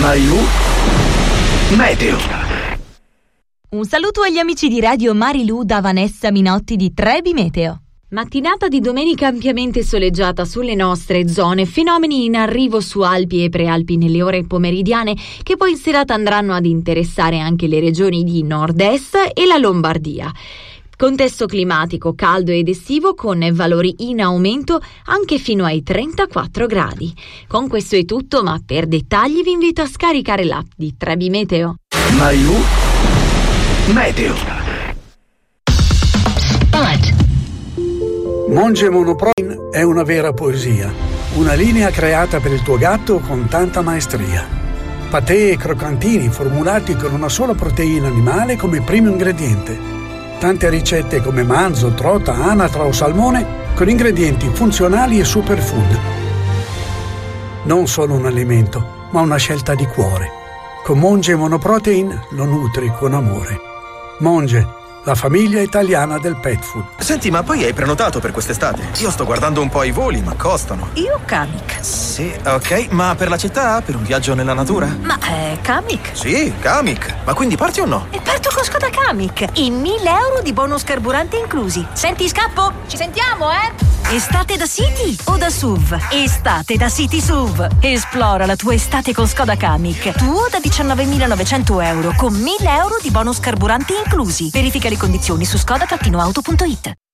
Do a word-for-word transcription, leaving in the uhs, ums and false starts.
Marilu Meteo. Un saluto agli amici di Radio Marilu da Vanessa Minotti di Trebi Meteo. Mattinata di domenica ampiamente soleggiata sulle nostre zone, fenomeni in arrivo su Alpi e Prealpi nelle ore pomeridiane che poi in serata andranno ad interessare anche le regioni di nord-est e la Lombardia. Contesto climatico caldo ed estivo con valori in aumento anche fino ai trentaquattro gradi. Con questo è tutto, ma per dettagli vi invito a scaricare l'app di Trebi Meteo. Marilu Meteo. Monge Monoprotein è una vera poesia, una linea creata per il tuo gatto con tanta maestria. Patè e croccantini formulati con una sola proteina animale come primo ingrediente. Tante ricette come manzo, trota, anatra o salmone con ingredienti funzionali e superfood. Non solo un alimento, ma una scelta di cuore. Con Monge Monoprotein lo nutri con amore. Monge, la famiglia italiana del pet food. Senti, ma poi hai prenotato per quest'estate? Io sto guardando un po' i voli, ma costano. Io Kamiq. Sì, ok, ma per la città? Per un viaggio nella natura? Ma è Kamiq? Sì, Kamiq. Ma quindi parti o no? E parto con Skoda Kamiq. E mille euro di bonus carburante inclusi. Senti, scappo? Ci sentiamo, eh? Estate da City o da S U V? Estate da City S U V. Esplora la tua estate con Skoda Kamiq. Tuo da diciannovemilanovecento euro con mille euro di bonus carburanti inclusi. Verifica le condizioni su skoda auto punto it.